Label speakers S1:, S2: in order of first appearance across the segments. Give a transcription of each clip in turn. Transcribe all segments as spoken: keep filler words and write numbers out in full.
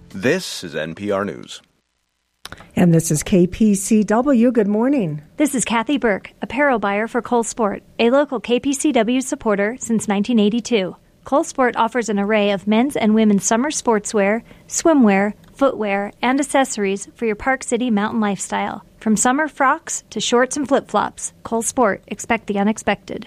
S1: This is N P R News.
S2: And this is K P C W. Good morning.
S3: This is Kathy Burke, apparel buyer for Cole Sport, a local K P C W supporter since nineteen eighty-two. Cole Sport offers an array of men's and women's summer sportswear, swimwear, footwear, and accessories for your Park City mountain lifestyle. From summer frocks to shorts and flip-flops, Cole Sport, expect the unexpected.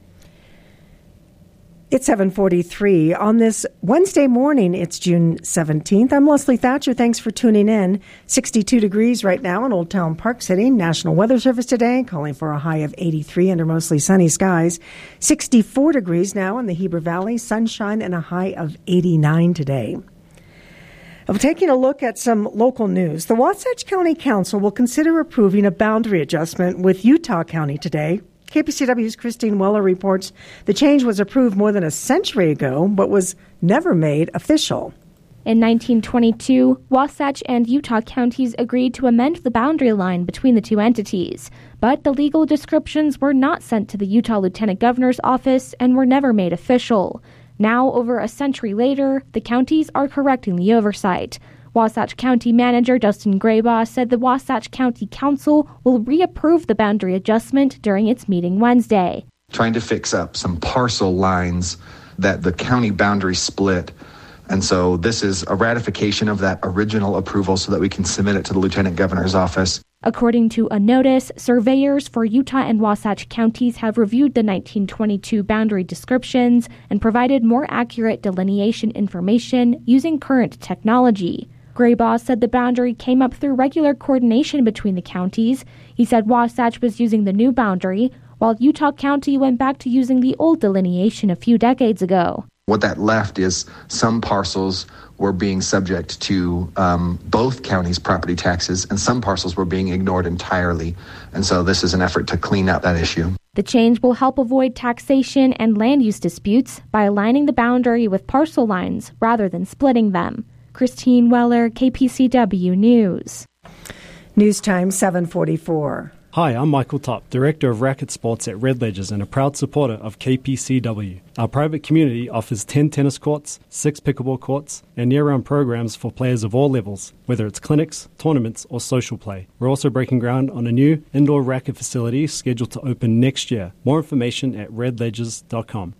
S2: It's seven forty-three. On this Wednesday morning, it's June seventeenth. I'm Leslie Thatcher. Thanks for tuning in. sixty-two degrees right now in Old Town Park City. National Weather Service today calling for a high of eighty-three under mostly sunny skies. sixty-four degrees now in the Heber Valley. Sunshine and a high of eighty-nine today. Well, taking a look at some local news, the Wasatch County Council will consider approving a boundary adjustment with Utah County today. K P C W's Christine Weller reports the change was approved more than a century ago, but was never made official.
S4: In nineteen twenty-two, Wasatch and Utah counties agreed to amend the boundary line between the two entities, but the legal descriptions were not sent to the Utah Lieutenant Governor's office and were never made official. Now, over a century later, the counties are correcting the oversight. Wasatch County Manager Dustin Graybaugh said the Wasatch County Council will reapprove the boundary adjustment during its meeting Wednesday.
S5: Trying to fix up some parcel lines that the county boundary split. And so this is a ratification of that original approval so that we can submit it to the Lieutenant Governor's office.
S4: According to a notice, surveyors for Utah and Wasatch counties have reviewed the nineteen twenty-two boundary descriptions and provided more accurate delineation information using current technology. Graybaugh said the boundary came up through regular coordination between the counties. He said Wasatch was using the new boundary, while Utah County went back to using the old delineation a few decades ago.
S5: What that left is some parcels were being subject to um, both counties' property taxes, and some parcels were being ignored entirely. And so this is an effort to clean up that issue.
S4: The change will help avoid taxation and land use disputes by aligning the boundary with parcel lines rather than splitting them. Christine Weller, K P C W News.
S2: News time seven forty-four.
S6: Hi, I'm Michael Top, Director of Racket Sports at Red Ledgers and a proud supporter of K P C W. Our private community offers ten tennis courts, six pickleball courts, and year-round programs for players of all levels, whether it's clinics, tournaments, or social play. We're also breaking ground on a new indoor racket facility scheduled to open next year. More information at red ledgers dot com.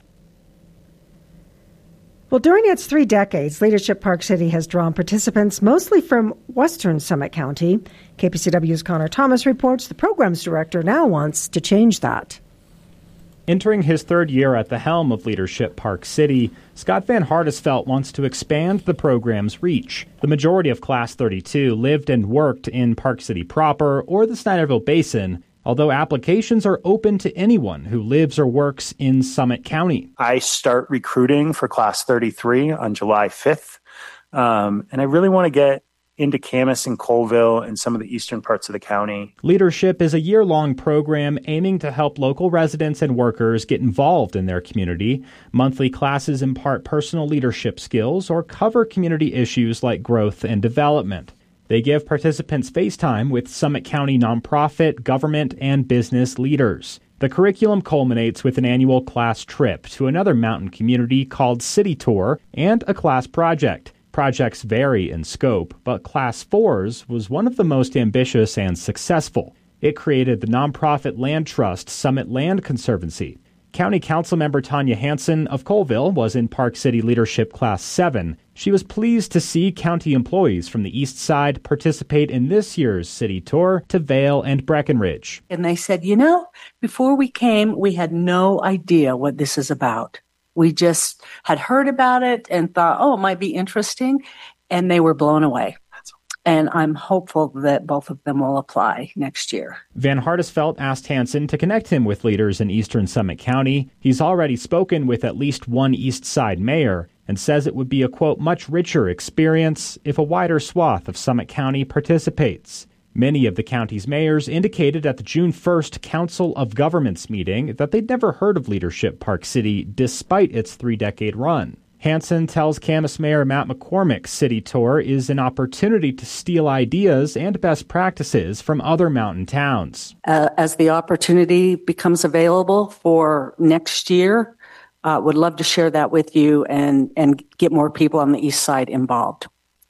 S2: Well, during its three decades, Leadership Park City has drawn participants mostly from western Summit County. K P C W's Connor Thomas reports the program's director now wants to change that.
S7: Entering his third year at the helm of Leadership Park City, Scott Van Hardesvelt wants to expand the program's reach. The majority of Class thirty-two lived and worked in Park City proper or the Snyderville Basin, although applications are open to anyone who lives or works in Summit County.
S8: I start recruiting for Class thirty-three on July fifth, um, and I really want to get into Camas and Colville and some of the eastern parts of the county.
S7: Leadership is a year-long program aiming to help local residents and workers get involved in their community. Monthly classes impart personal leadership skills or cover community issues like growth and development. They give participants face time with Summit County nonprofit, government, and business leaders. The curriculum culminates with an annual class trip to another mountain community called City Tour and a class project. Projects vary in scope, but Class fours was one of the most ambitious and successful. It created the nonprofit land trust Summit Land Conservancy. County Councilmember Tanya Hansen of Colville was in Park City Leadership Class seven. She was pleased to see county employees from the east side participate in this year's city tour to Vail and Breckenridge.
S9: And they said, you know, before we came, we had no idea what this is about. We just had heard about it and thought, oh, it might be interesting. And they were blown away. And I'm hopeful that both of them will apply next year.
S7: Van Hardesvelt asked Hansen to connect him with leaders in eastern Summit County. He's already spoken with at least one East Side mayor and says it would be a, quote, much richer experience if a wider swath of Summit County participates. Many of the county's mayors indicated at the June first Council of Governments meeting that they'd never heard of Leadership Park City despite its three-decade run. Hansen tells Camas Mayor Matt McCormick's city tour is an opportunity to steal ideas and best practices from other mountain towns.
S9: Uh, as the opportunity becomes available for next year, uh, would love to share that with you and, and get more people on the east side involved.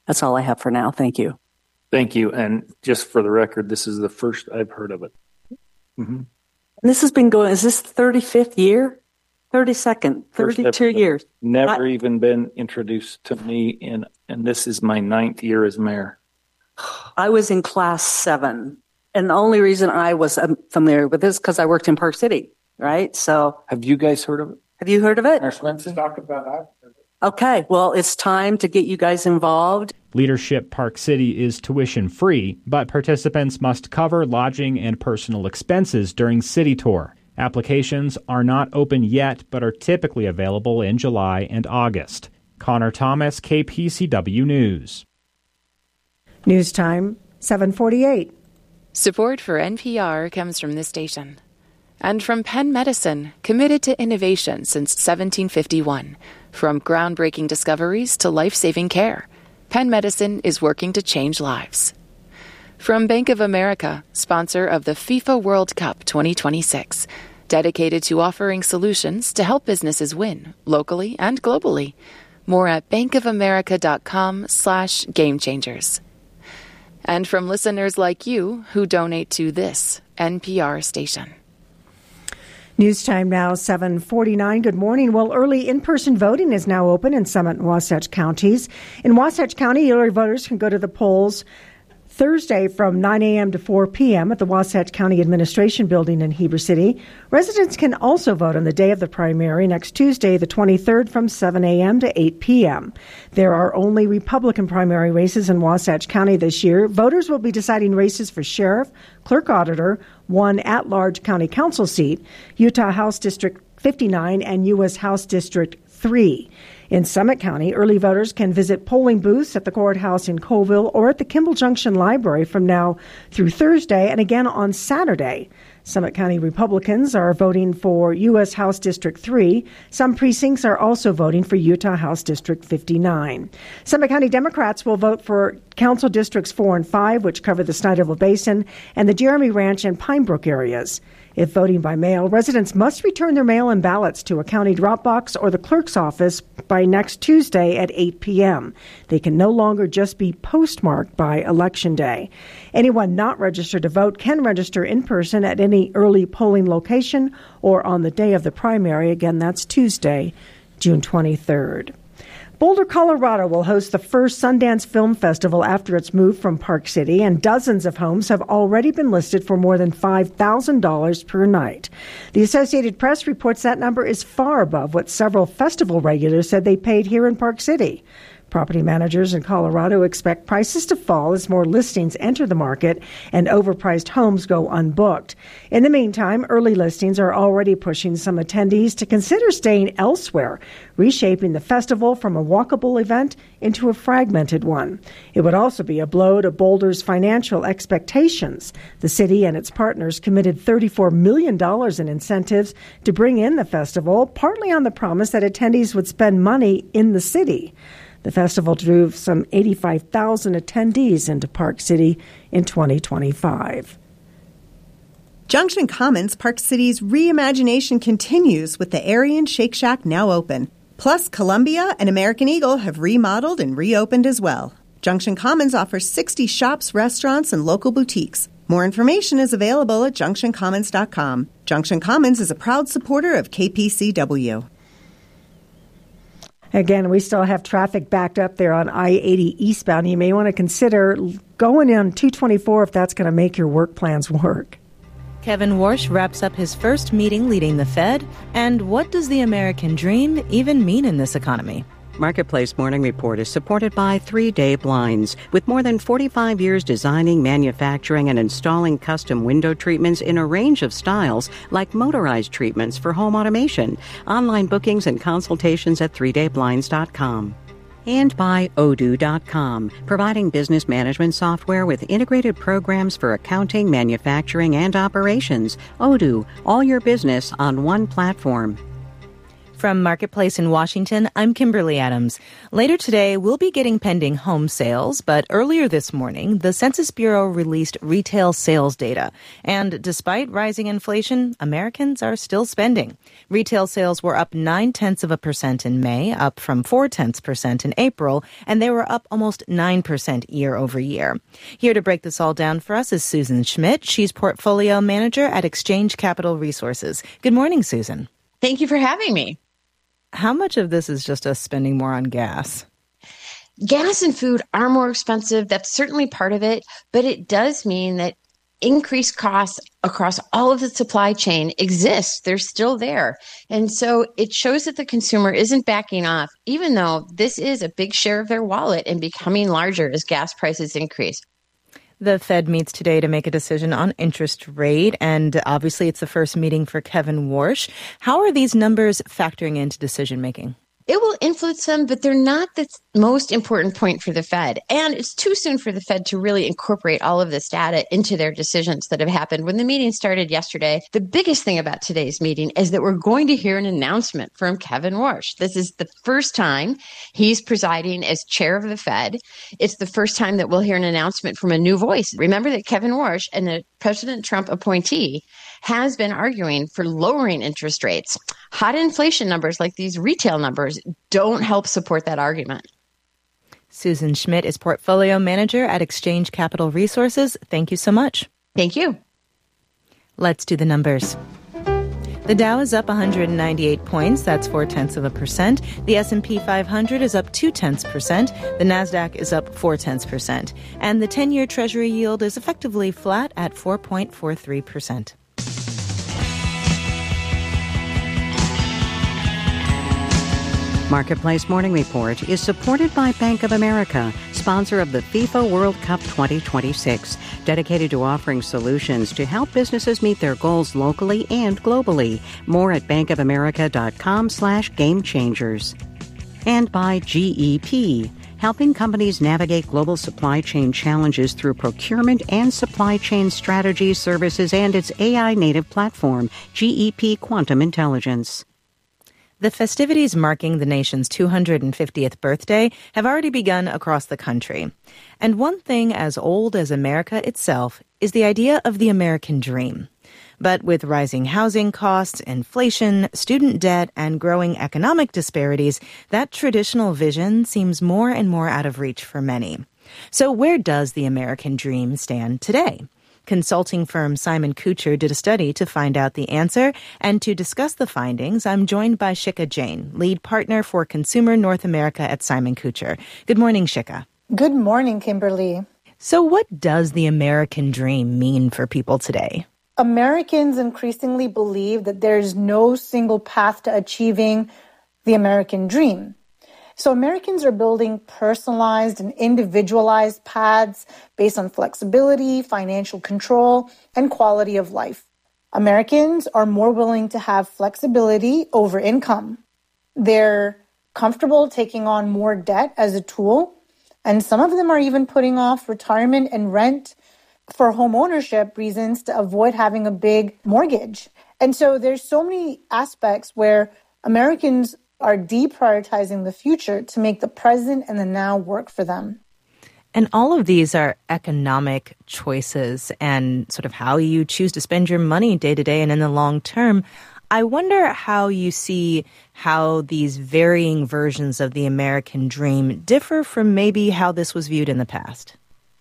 S9: That's all I have for now. Thank you.
S10: Thank you. And just for the record, this is the first I've heard of it. Mm-hmm.
S9: This has been going, is this thirty-fifth year? thirty-second, thirty-two years.
S10: Never
S9: I,
S10: even been introduced to me, in, and this is my ninth year as mayor.
S9: I was in class seven. And the only reason I was um, familiar with this is because I worked in Park City, right? So,
S10: have you guys heard of it?
S9: Have you heard of it?
S10: Mayor Swenson? Talk about that.
S9: Okay, well, it's time to get you guys involved.
S7: Leadership Park City is tuition free, but participants must cover lodging and personal expenses during City Tour. Applications are not open yet, but are typically available in July and August. Connor Thomas, K P C W News.
S2: News time, seven forty-eight.
S11: Support for N P R comes from this station. And from Penn Medicine, committed to innovation since seventeen fifty-one. From groundbreaking discoveries to life-saving care, Penn Medicine is working to change lives. From Bank of America, sponsor of the FIFA World Cup twenty twenty-six, dedicated to offering solutions to help businesses win, locally and globally. More at bankofamerica.com slash game changers. And from listeners like you who donate to this N P R station.
S2: News time now, seven forty-nine. Good morning. Well, early in-person voting is now open in Summit and Wasatch counties. In Wasatch County, early voters can go to the polls Thursday from nine a.m. to four p.m. at the Wasatch County Administration Building in Heber City. Residents can also vote on the day of the primary next Tuesday, the twenty-third, from seven a.m. to eight p.m. There are only Republican primary races in Wasatch County this year. Voters will be deciding races for sheriff, clerk auditor, one at-large county council seat, Utah House District fifty-nine, and U S House District three. In Summit County, early voters can visit polling booths at the courthouse in Colville or at the Kimball Junction Library from now through Thursday and again on Saturday. Summit County Republicans are voting for U S House District three. Some precincts are also voting for Utah House District fifty-nine. Summit County Democrats will vote for Council Districts four and five, which cover the Snyderville Basin and the Jeremy Ranch and Pine Brook areas. If voting by mail, residents must return their mail-in ballots to a county drop box or the clerk's office by next Tuesday at eight p.m. They can no longer just be postmarked by Election Day. Anyone not registered to vote can register in person at any early polling location or on the day of the primary. Again, that's Tuesday, June twenty-third. Boulder, Colorado will host the first Sundance Film Festival after its move from Park City, and dozens of homes have already been listed for more than five thousand dollars per night. The Associated Press reports that number is far above what several festival regulars said they paid here in Park City. Property managers in Colorado expect prices to fall as more listings enter the market and overpriced homes go unbooked. In the meantime, early listings are already pushing some attendees to consider staying elsewhere, reshaping the festival from a walkable event into a fragmented one. It would also be a blow to Boulder's financial expectations. The city and its partners committed thirty-four million dollars in incentives to bring in the festival, partly on the promise that attendees would spend money in the city. The festival drew some eighty-five thousand attendees into Park City in twenty twenty-five.
S12: Junction Commons, Park City's reimagination continues with the Aryan Shake Shack now open. Plus, Columbia and American Eagle have remodeled and reopened as well. Junction Commons offers sixty shops, restaurants, and local boutiques. More information is available at junction commons dot com. Junction Commons is a proud supporter of K P C W.
S2: Again, we still have traffic backed up there on I eighty eastbound. You may want to consider going on two twenty-four if that's going to make your work plans work.
S13: Kevin Warsh wraps up his first meeting leading the Fed. And what does the American dream even mean in this economy?
S14: Marketplace Morning Report is supported by Three Day Blinds. With more than forty-five years designing, manufacturing, and installing custom window treatments in a range of styles, like motorized treatments for home automation. Online bookings and consultations at three day blinds dot com. And by Odoo dot com, providing business management software with integrated programs for accounting, manufacturing, and operations. Odoo, all your business on one platform.
S13: From Marketplace in Washington, I'm Kimberly Adams. Later today, we'll be getting pending home sales, but earlier this morning, the Census Bureau released retail sales data. And despite rising inflation, Americans are still spending. Retail sales were up nine-tenths of a percent in May, up from four-tenths percent in April, and they were up almost nine percent year over year. Here to break this all down for us is Susan Schmidt. She's Portfolio Manager at Exchange Capital Resources. Good morning, Susan.
S15: Thank you for having me.
S13: How much of this is just us spending more on gas?
S15: Gas and food are more expensive. That's certainly part of it, but it does mean that increased costs across all of the supply chain exist. They're still there. And so it shows that the consumer isn't backing off, even though this is a big share of their wallet and becoming larger as gas prices increase.
S13: The Fed meets today to make a decision on interest rate, and obviously it's the first meeting for Kevin Warsh. How are these numbers factoring into decision making?
S15: It will influence them, but they're not the most important point for the Fed. And it's too soon for the Fed to really incorporate all of this data into their decisions that have happened. When the meeting started yesterday, the biggest thing about today's meeting is that we're going to hear an announcement from Kevin Warsh. This is the first time he's presiding as chair of the Fed. It's the first time that we'll hear an announcement from a new voice. Remember that Kevin Warsh, and the President Trump appointee, has been arguing for lowering interest rates. Hot inflation numbers like these retail numbers don't help support that argument.
S13: Susan Schmidt is Portfolio Manager at Exchange Capital Resources. Thank you so much.
S15: Thank you.
S13: Let's do the numbers. The Dow is up one hundred ninety-eight points. That's four-tenths of a percent. The S and P five hundred is up two-tenths percent. The NASDAQ is up four-tenths percent. And the ten-year Treasury yield is effectively flat at four point four three percent.
S14: Marketplace Morning Report is supported by Bank of America, sponsor of the FIFA World Cup twenty twenty-six, dedicated to offering solutions to help businesses meet their goals locally and globally. More at bankofamerica.com slash game changers. And by G E P, helping companies navigate global supply chain challenges through procurement and supply chain strategy services and its A I-native platform, G E P Quantum Intelligence.
S13: The festivities marking the nation's two hundred fiftieth birthday have already begun across the country. And one thing as old as America itself is the idea of the American dream. But with rising housing costs, inflation, student debt, and growing economic disparities, that traditional vision seems more and more out of reach for many. So where does the American dream stand today? Consulting firm Simon Kucher did a study to find out the answer, and to discuss the findings, I'm joined by Shikha Jain, lead partner for Consumer North America at Simon Kucher. Good morning, Shikha.
S16: Good morning, Kimberly.
S13: So what does the American dream mean for people today?
S16: Americans increasingly believe that there's no single path to achieving the American dream. So Americans are building personalized and individualized paths based on flexibility, financial control, and quality of life. Americans are more willing to have flexibility over income. They're comfortable taking on more debt as a tool, and some of them are even putting off retirement and rent for home ownership reasons to avoid having a big mortgage. And so there's so many aspects where Americans are deprioritizing the future to make the present and the now work for them.
S13: And all of these are economic choices and sort of how you choose to spend your money day to day and in the long term. I wonder how you see how these varying versions of the American dream differ from maybe how this was viewed in the past.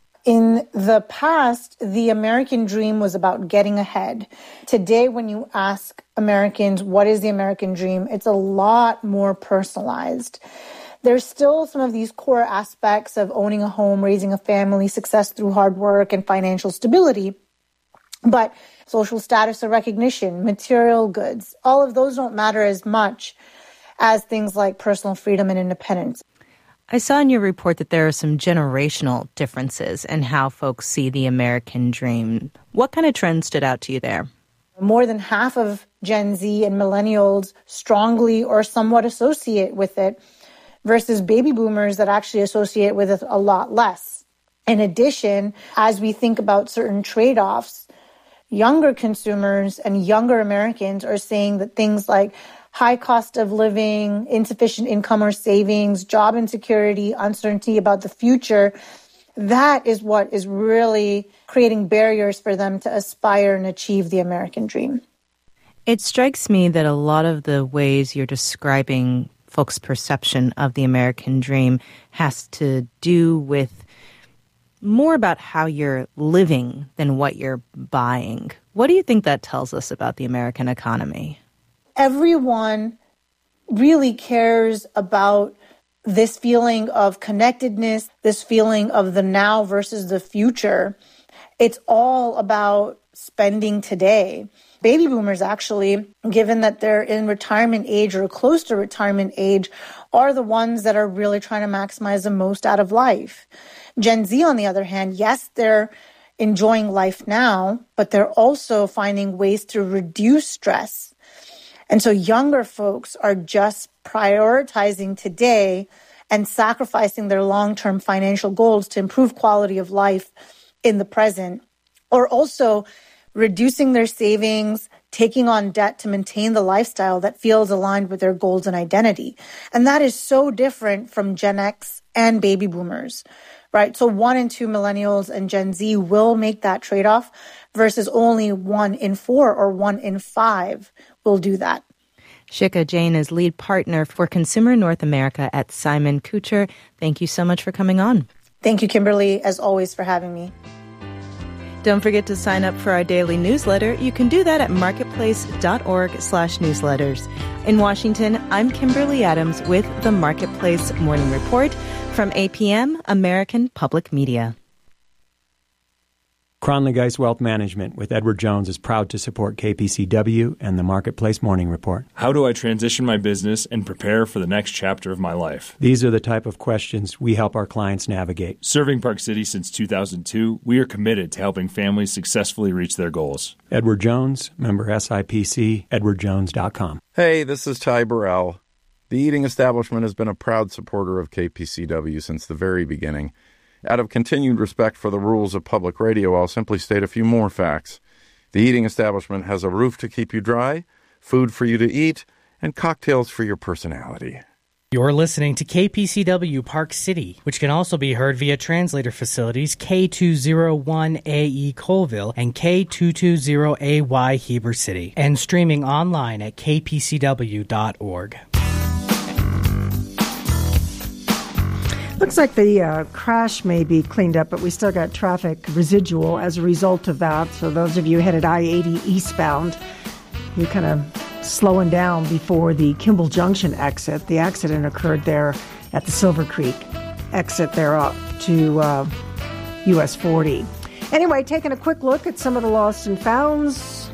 S16: In the past, the American dream was about getting ahead. Today, when you ask Americans, what is the American dream? It's a lot more personalized. There's still some of these core aspects of owning a home, raising a family, success through hard work, and financial stability. But social status or recognition, material goods, all of those don't matter as much as things like personal freedom and independence.
S13: I saw in your report that there are some generational differences in how folks see the American dream. What kind of trends stood out to you there?
S16: More than half of Gen Z and millennials strongly or somewhat associate with it, versus baby boomers that actually associate with it a lot less. In addition, as we think about certain trade-offs, younger consumers and younger Americans are saying that things like high cost of living, insufficient income or savings, job insecurity, uncertainty about the future. That is what is really creating barriers for them to aspire and achieve the American dream.
S13: It strikes me that a lot of the ways you're describing folks' perception of the American dream has to do with more about how you're living than what you're buying. What do you think that tells us about the American economy?
S16: Everyone really cares about this feeling of connectedness, this feeling of the now versus the future. It's all about spending today. Baby boomers, actually, given that they're in retirement age or close to retirement age, are the ones that are really trying to maximize the most out of life. Gen Z, on the other hand, yes, they're enjoying life now, but they're also finding ways to reduce stress. And so younger folks are just prioritizing today and sacrificing their long-term financial goals to improve quality of life in the present, or also reducing their savings, taking on debt to maintain the lifestyle that feels aligned with their goals and identity. And that is so different from Gen X and baby boomers, right? So one in two millennials and Gen Z will make that trade-off versus only one in four or one in five will do that.
S13: Shikha Jain is lead partner for Consumer North America at Simon Kucher. Thank you so much for coming on.
S16: Thank you, Kimberly, as always, for having me.
S13: Don't forget to sign up for our daily newsletter. You can do that at marketplace.org slash newsletters. In Washington, I'm Kimberly Adams with the Marketplace Morning Report from A P M, American Public Media.
S17: Cronley Geist Wealth Management with Edward Jones is proud to support K P C W and the Marketplace Morning Report.
S18: How do I transition my business and prepare for the next chapter of my life?
S17: These are the type of questions we help our clients navigate.
S18: Serving Park City since two thousand two, we are committed to helping families successfully reach their goals.
S17: Edward Jones, member S I P C, edward jones dot com.
S19: Hey, this is Ty Burrell. The Eating Establishment has been a proud supporter of K P C W since the very beginning. Out of continued respect for the rules of public radio, I'll simply state a few more facts. The Eating Establishment has a roof to keep you dry, food for you to eat, and cocktails for your personality.
S20: You're listening to K P C W Park City, which can also be heard via translator facilities K two oh one A E Colville and K two twenty A Y Heber City, and streaming online at k p c w dot org.
S2: Looks like the uh, crash may be cleaned up, but we still got traffic residual as a result of that. So those of you headed I eighty eastbound, you're kind of slowing down before the Kimball Junction exit. The accident occurred there at the Silver Creek exit there up to uh, U S forty. Anyway, taking a quick look at some of the lost and founds.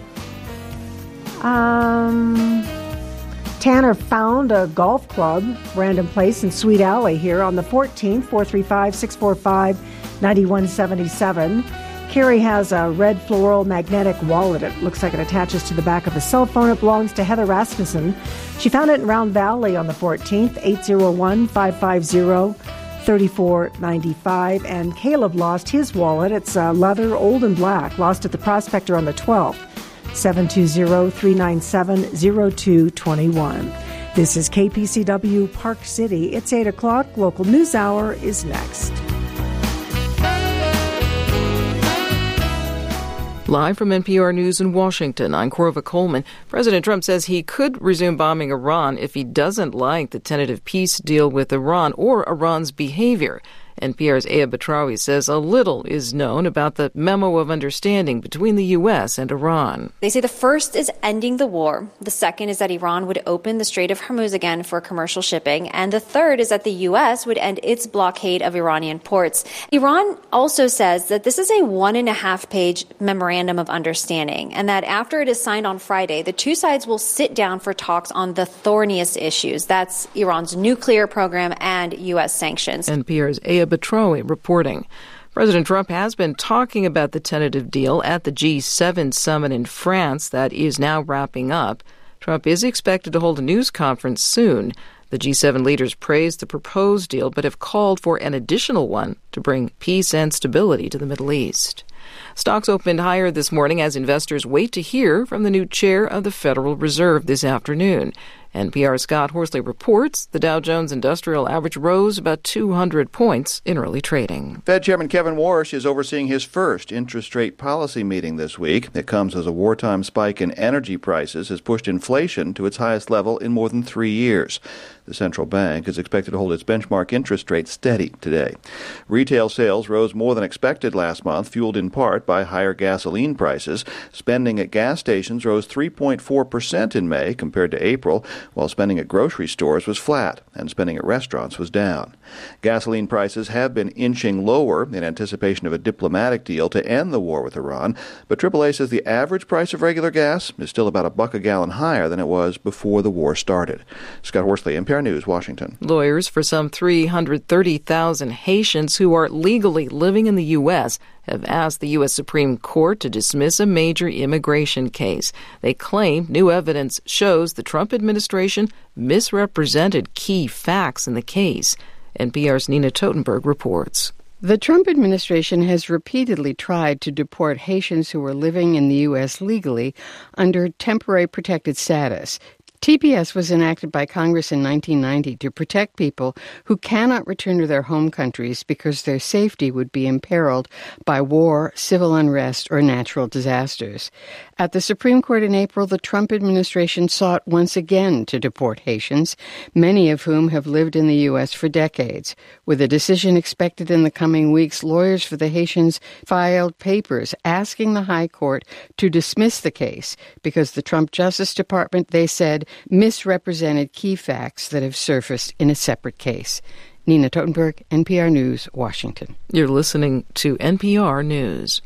S2: Um... Tanner found a golf club, random place in Sweet Alley here on the fourteenth, four three five, six four five, nine one seven seven. Carrie has a red floral magnetic wallet. It looks like it attaches to the back of a cell phone. It belongs to Heather Rasmussen. She found it in Round Valley on the fourteenth, eight oh one, five five zero, three four nine five. And Caleb lost his wallet. It's uh, leather, old and black, lost at the Prospector on the twelfth. seven two zero, three nine seven, zero two two one. This is K P C W Park City. It's eight o'clock. Local News Hour is next.
S21: Live from N P R News in Washington, I'm Corva Coleman. President Trump says he could resume bombing Iran if he doesn't like the tentative peace deal with Iran or Iran's behavior. N P R's Aya Batrawi says a little is known about the memo of understanding between the U S and Iran.
S22: They say the first is ending the war. The second is that Iran would open the Strait of Hormuz again for commercial shipping. And the third is that the U S would end its blockade of Iranian ports. Iran also says that this is a one and a half page memorandum of understanding, and that after it is signed on Friday, the two sides will sit down for talks on the thorniest issues. That's Iran's nuclear program and U S sanctions.
S21: N P R's Aya Batrawi reporting. President Trump has been talking about the tentative deal at the G seven summit in France that is now wrapping up. Trump is expected to hold a news conference soon. The G seven leaders praised the proposed deal but have called for an additional one to bring peace and stability to the Middle East. Stocks opened higher this morning as investors wait to hear from the new chair of the Federal Reserve this afternoon. N P R's Scott Horsley reports the Dow Jones Industrial Average rose about two hundred points in early trading.
S1: Fed Chairman Kevin Warsh is overseeing his first interest rate policy meeting this week. It comes as a wartime spike in energy prices has pushed inflation to its highest level in more than three years. The central bank is expected to hold its benchmark interest rate steady today. Retail sales rose more than expected last month, fueled in part by higher gasoline prices. Spending at gas stations rose three point four percent in May compared to April, while spending at grocery stores was flat and spending at restaurants was down. Gasoline prices have been inching lower in anticipation of a diplomatic deal to end the war with Iran, but triple A says the average price of regular gas is still about a buck a gallon higher than it was before the war started. Scott Horsley, N P R News, Washington.
S21: Lawyers for some three hundred thirty thousand Haitians who are legally living in the U S have asked the U S Supreme Court to dismiss a major immigration case. They claim new evidence shows the Trump administration misrepresented key facts in the case. N P R's Nina Totenberg reports.
S3: The Trump administration has repeatedly tried to deport Haitians who are living in the U S legally under temporary protected status. T P S was enacted by Congress in nineteen ninety to protect people who cannot return to their home countries because their safety would be imperiled by war, civil unrest, or natural disasters. At the Supreme Court in April, the Trump administration sought once again to deport Haitians, many of whom have lived in the U S for decades. With a decision expected in the coming weeks, lawyers for the Haitians filed papers asking the High Court to dismiss the case because the Trump Justice Department, they said, misrepresented key facts that have surfaced in a separate case. Nina Totenberg, N P R News, Washington.
S21: You're listening to N P R News.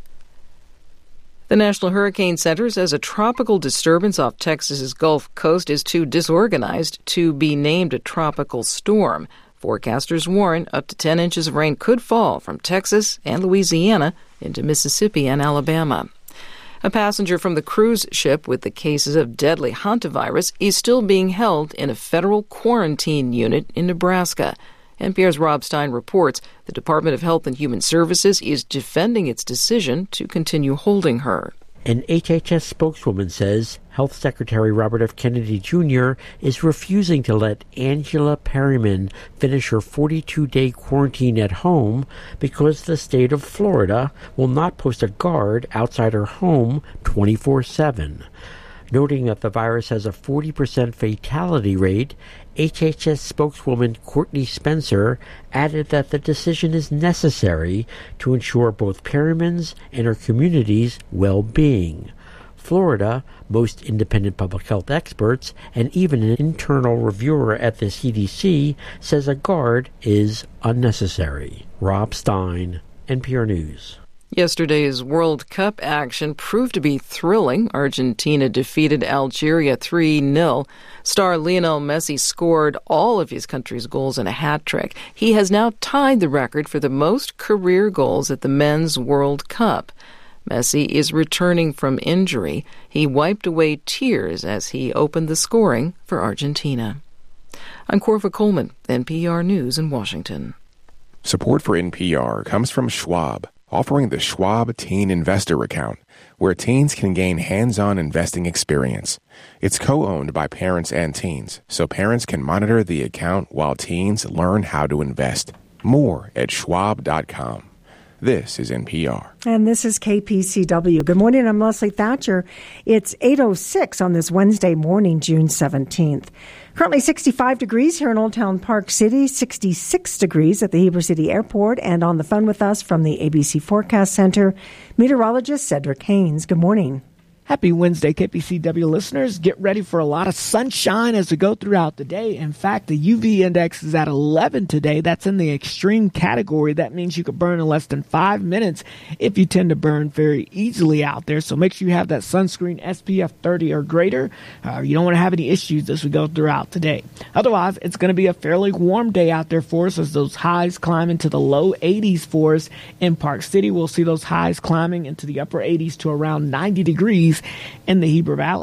S21: The National Hurricane Center says a tropical disturbance off Texas's Gulf Coast is too disorganized to be named a tropical storm. Forecasters warn up to ten inches of rain could fall from Texas and Louisiana into Mississippi and Alabama. A passenger from the cruise ship with the cases of deadly hantavirus is still being held in a federal quarantine unit in Nebraska. N P R's Rob Stein reports the Department of Health and Human Services is defending its decision to continue holding her.
S23: An H H S spokeswoman says Health Secretary Robert F. Kennedy Junior is refusing to let Angela Perryman finish her forty-two day quarantine at home because the state of Florida will not post a guard outside her home twenty-four seven. Noting that the virus has a forty percent fatality rate, H H S spokeswoman Courtney Spencer added that the decision is necessary to ensure both Perryman's and her community's well-being. Florida, most independent public health experts, and even an internal reviewer at the C D C says a guard is unnecessary. Rob Stein, N P R News.
S21: Yesterday's World Cup action proved to be thrilling. Argentina defeated Algeria three nil. Star Lionel Messi scored all of his country's goals in a hat trick. He has now tied the record for the most career goals at the Men's World Cup. Messi is returning from injury. He wiped away tears as he opened the scoring for Argentina. I'm Corva Coleman, N P R News in Washington.
S24: Support for N P R comes from Schwab, offering the Schwab Teen Investor Account, where teens can gain hands-on investing experience. It's co-owned by parents and teens, so parents can monitor the account while teens learn how to invest. More at schwab dot com. This is N P R.
S2: And this is K P C W. Good morning, I'm Leslie Thatcher. It's eight oh six on this Wednesday morning, June seventeenth. Currently sixty-five degrees here in Old Town Park City, sixty-six degrees at the Heber City Airport, and on the phone with us from the A B C Forecast Center, meteorologist Cedric Haynes. Good morning.
S25: Happy Wednesday, K P C W listeners. Get ready for a lot of sunshine as we go throughout the day. In fact, the U V index is at eleven today. That's in the extreme category. That means you could burn in less than five minutes if you tend to burn very easily out there. So make sure you have that sunscreen S P F thirty or greater. Uh, you don't want to have any issues as we go throughout today. Otherwise, it's going to be a fairly warm day out there for us as those highs climb into the low eighties for us in Park City. We'll see those highs climbing into the upper eighties to around ninety degrees in the Heber Valley.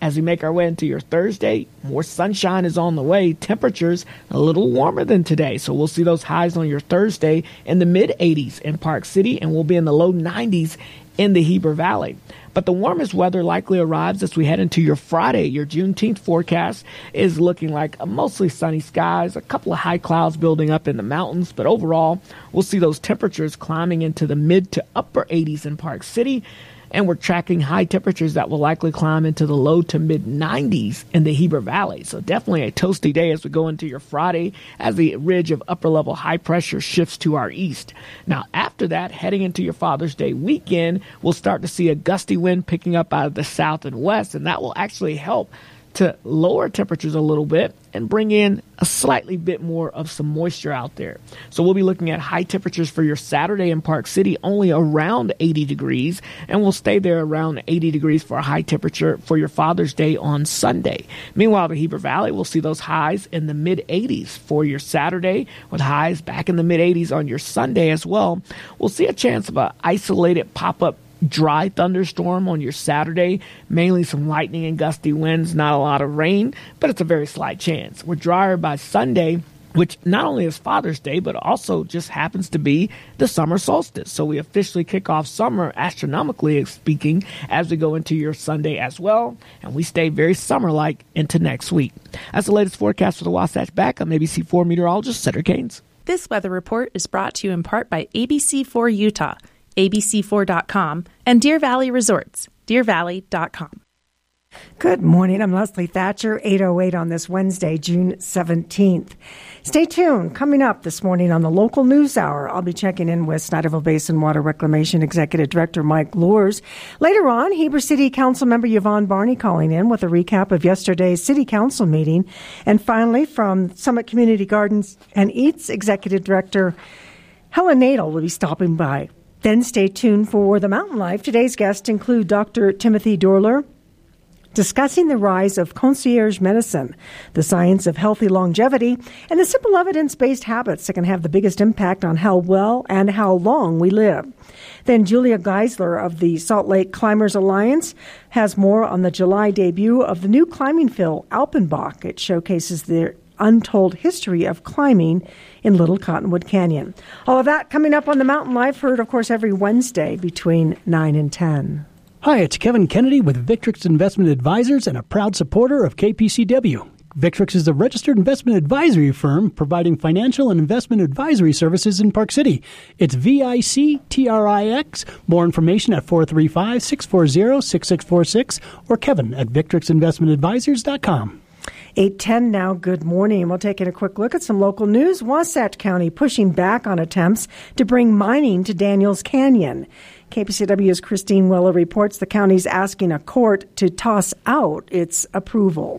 S25: As we make our way into your Thursday, more sunshine is on the way. Temperatures a little warmer than today, so we'll see those highs on your Thursday in the mid eighties in Park City, and we'll be in the low nineties in the Heber Valley. But the warmest weather likely arrives as we head into your Friday. Your Juneteenth forecast is looking like a mostly sunny skies, a couple of high clouds building up in the mountains, but overall, we'll see those temperatures climbing into the mid to upper eighties in Park City. And we're tracking high temperatures that will likely climb into the low to mid nineties in the Heber Valley. So definitely a toasty day as we go into your Friday as the ridge of upper level high pressure shifts to our east. Now, after that, heading into your Father's Day weekend, we'll start to see a gusty wind picking up out of the south and west, and that will actually help to lower temperatures a little bit and bring in a slightly bit more of some moisture out there. So we'll be looking at high temperatures for your Saturday in Park City, only around eighty degrees, and we'll stay there around eighty degrees for a high temperature for your Father's Day on Sunday. Meanwhile, the Heber Valley will see those highs in the mid eighties for your Saturday, with highs back in the mid eighties on your Sunday as well. We'll see a chance of an isolated pop-up dry thunderstorm on your Saturday, mainly some lightning and gusty winds, not a lot of rain, but it's a very slight chance. We're drier by Sunday, which not only is Father's Day, but also just happens to be the summer solstice. So we officially kick off summer, astronomically speaking, as we go into your Sunday as well, and we stay very summer-like into next week. That's the latest forecast for the Wasatch Back. I'm A B C four meteorologist Cedric Haynes.
S4: This weather report is brought to you in part by A B C four Utah, A B C four dot com, and Deer Valley Resorts, deer valley dot com.
S2: Good morning. I'm Leslie Thatcher, eight oh eight on this Wednesday, June seventeenth. Stay tuned. Coming up this morning on the Local News Hour, I'll be checking in with Snyderville Basin Water Reclamation Executive Director Mike Luers. Later on, Heber City Council member Yvonne Barney calling in with a recap of yesterday's City Council meeting. And finally, from Summit Community Gardens and Eats Executive Director Helen Nadel will be stopping by. Then stay tuned for the Mountain Life. Today's guests include Doctor Timothy Dorler, discussing the rise of concierge medicine, the science of healthy longevity, and the simple evidence-based habits that can have the biggest impact on how well and how long we live. Then Julia Geisler of the Salt Lake Climbers Alliance has more on the July debut of the new climbing film, Alpenbach. It showcases their untold history of climbing in Little Cottonwood Canyon. All of that coming up on the Mountain Life, heard, of course, every Wednesday between nine and ten.
S5: Hi, it's Kevin Kennedy with Victrix Investment Advisors and a proud supporter of K P C W. Victrix is a registered investment advisory firm providing financial and investment advisory services in Park City. It's V I C T R I X. More information at four three five, six four zero, six six four six or Kevin at victrix investment advisors dot com.
S2: eight ten now, good morning. We'll take in a quick look at some local news. Wasatch County pushing back on attempts to bring mining to Daniels Canyon. K P C W's Christine Weller reports the county's asking a court to toss out its approval.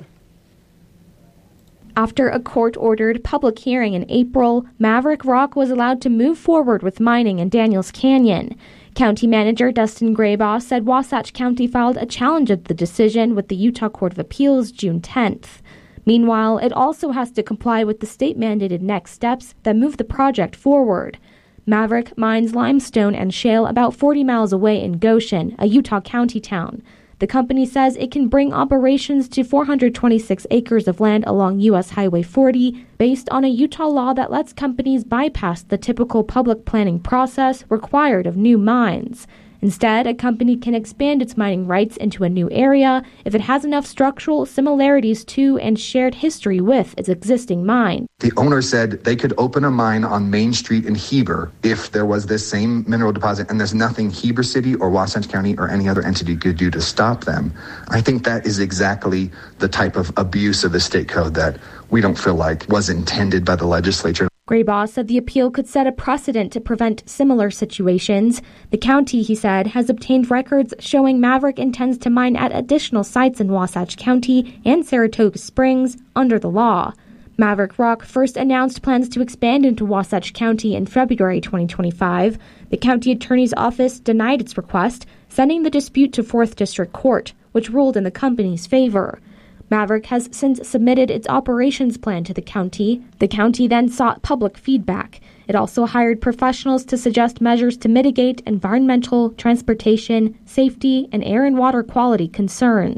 S6: After a court-ordered public hearing in April, Maverick Rock was allowed to move forward with mining in Daniels Canyon. County Manager Dustin Graybaugh said Wasatch County filed a challenge of the decision with the Utah Court of Appeals June tenth. Meanwhile, it also has to comply with the state-mandated next steps that move the project forward. Maverick mines limestone and shale about forty miles away in Goshen, a Utah County town. The company says it can bring operations to four hundred twenty-six acres of land along U S Highway forty based on a Utah law that lets companies bypass the typical public planning process required of new mines. Instead, a company can expand its mining rights into a new area if it has enough structural similarities to and shared history with its existing mine.
S8: The owner said they could open a mine on Main Street in Heber if there was this same mineral deposit, and there's nothing Heber City or Wasatch County or any other entity could do to stop them. I think that is exactly the type of abuse of the state code that we don't feel like was intended by the legislature.
S6: Graybaugh said the appeal could set a precedent to prevent similar situations. The county, he said, has obtained records showing Maverick intends to mine at additional sites in Wasatch County and Saratoga Springs under the law. Maverick Rock first announced plans to expand into Wasatch County in February twenty twenty-five. The county attorney's office denied its request, sending the dispute to fourth District Court, which ruled in the company's favor. Maverick has since submitted its operations plan to the county. The county then sought public feedback. It also hired professionals to suggest measures to mitigate environmental, transportation, safety, and air and water quality concerns.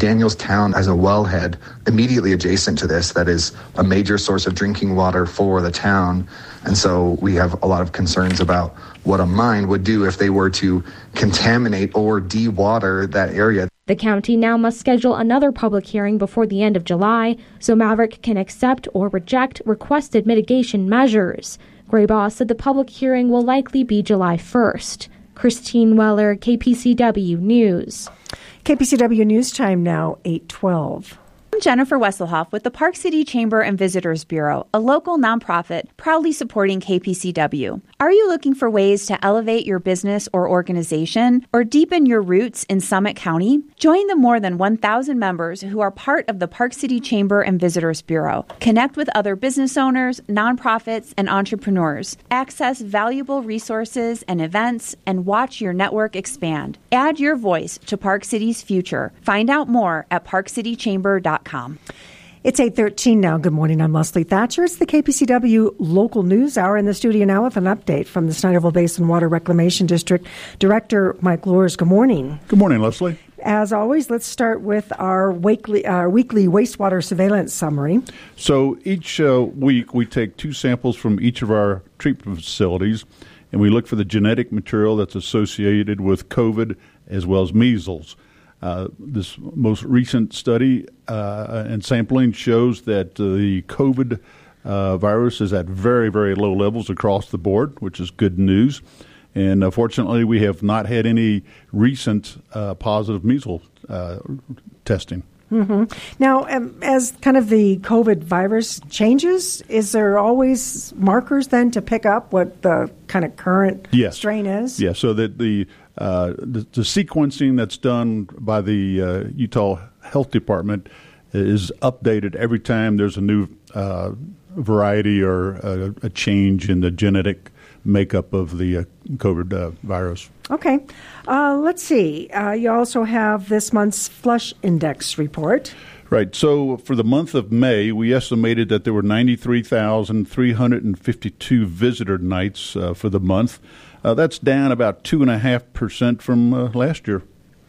S8: Danielstown has a wellhead immediately adjacent to this that is a major source of drinking water for the town. And so we have a lot of concerns about what a mine would do if they were to contaminate or de-water that area.
S6: The county now must schedule another public hearing before the end of July so Maverick can accept or reject requested mitigation measures. Graybaugh said the public hearing will likely be July first. Christine Weller, K P C W News.
S2: K P C W News Time now, eight twelve.
S7: I'm Jennifer Wesselhoff with the Park City Chamber and Visitors Bureau, a local nonprofit proudly supporting K P C W. Are you looking for ways to elevate your business or organization or deepen your roots in Summit County? Join the more than one thousand members who are part of the Park City Chamber and Visitors Bureau. Connect with other business owners, nonprofits, and entrepreneurs. Access valuable resources and events and watch your network expand. Add your voice to Park City's future. Find out more at park city chamber dot com.
S2: It's eight thirteen now. Good morning. I'm Leslie Thatcher. It's the K P C W Local News Hour in the studio now with an update from the Snyderville Basin Water Reclamation District. Director Mike Luers, good morning.
S9: Good morning, Leslie.
S2: As always, let's start with our weekly, our weekly wastewater surveillance summary.
S9: So each uh, week we take two samples from each of our treatment facilities, and we look for the genetic material that's associated with COVID as well as measles. Uh, this most recent study uh, and sampling shows that uh, the COVID uh, virus is at very, very low levels across the board, which is good news. And uh, fortunately, we have not had any recent uh, positive measles uh, testing.
S2: Mm-hmm. Now, um, as kind of the COVID virus changes, is there always markers then to pick up what the kind of current
S9: yes.
S2: strain is?
S9: Yes, so that the, uh, the the sequencing that's done by the uh, Utah Health Department is updated every time there's a new uh, variety or a, a change in the genetic makeup of the uh, COVID uh, virus.
S2: Okay. Uh, let's see. Uh, you also have this month's Flush Index report.
S9: Right. So for the month of May, we estimated that there were ninety-three thousand three hundred fifty-two visitor nights uh, for the month. Uh, that's down about two point five percent from uh, last year.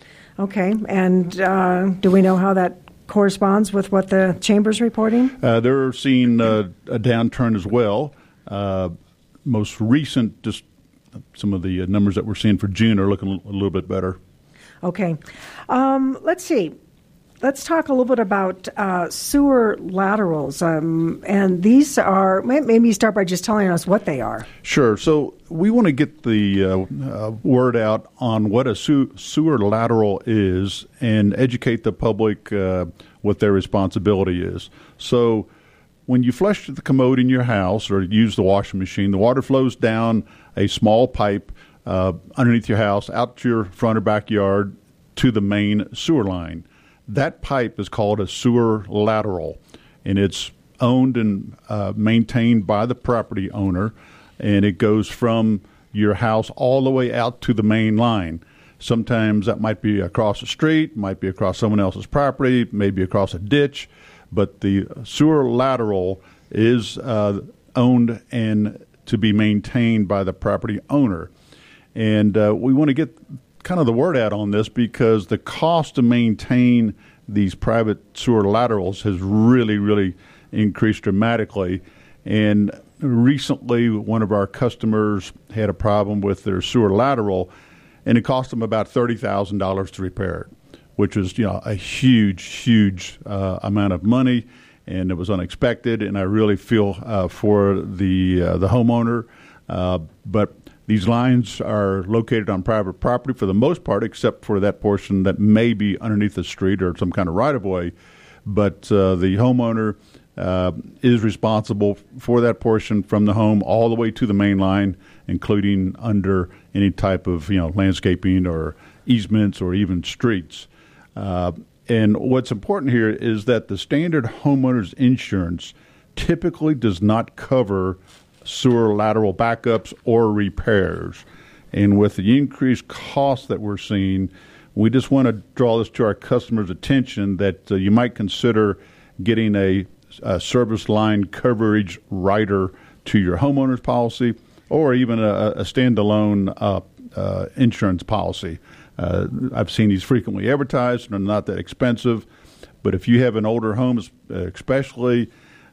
S2: Okay. And uh, do we know how that corresponds with what the Chamber's reporting?
S9: Uh, they're seeing uh, a downturn as well. Uh, most recent, just some of the numbers that we're seeing for June are looking a little bit better.
S2: Okay. Um, let's see. Let's talk a little bit about uh, sewer laterals. Um, and these are, maybe start by just telling us what they are.
S9: Sure. So we want to get the uh, uh, word out on what a su- sewer lateral is and educate the public uh, what their responsibility is. So when you flush the commode in your house or use the washing machine, the water flows down a small pipe uh, underneath your house, out to your front or backyard to the main sewer line. That pipe is called a sewer lateral, and it's owned and uh, maintained by the property owner, and it goes from your house all the way out to the main line. Sometimes that might be across the street, might be across someone else's property, maybe across a ditch, but the sewer lateral is uh, owned and to be maintained by the property owner. And uh, we want to get kind of the word out on this because the cost to maintain these private sewer laterals has really, really increased dramatically. And recently, one of our customers had a problem with their sewer lateral, and it cost them about thirty thousand dollars to repair it, which is, you know, a huge, huge uh, amount of money, and it was unexpected. And I really feel uh, for the uh, the homeowner, uh, but these lines are located on private property for the most part, except for that portion that may be underneath the street or some kind of right-of-way. But uh, the homeowner uh, is responsible for that portion from the home all the way to the main line, including under any type of, you know, landscaping or easements or even streets. Uh, and what's important here is that the standard homeowner's insurance typically does not cover sewer lateral backups or repairs. And with the increased costs that we're seeing, we just want to draw this to our customers' attention that uh, you might consider getting a, a service line coverage rider to your homeowner's policy or even a, a standalone uh, uh, insurance policy. Uh, I've seen these frequently advertised, and they're not that expensive. But if you have an older home, especially